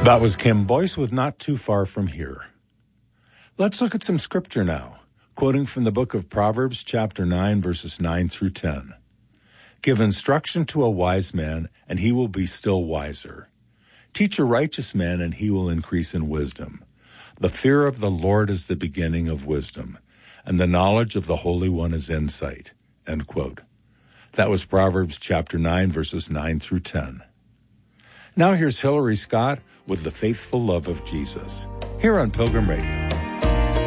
That was Kim Boyce with Not Too Far From Here. Let's look at some scripture now, quoting from the book of Proverbs, chapter 9, verses 9 through 10. Give instruction to a wise man, and he will be still wiser. Teach a righteous man, and he will increase in wisdom. The fear of the Lord is the beginning of wisdom, and the knowledge of the Holy One is insight. End quote. That was Proverbs chapter 9, verses 9 through 10. Now here's Hillary Scott with The Faithful Love of Jesus, here on Pilgrim Radio.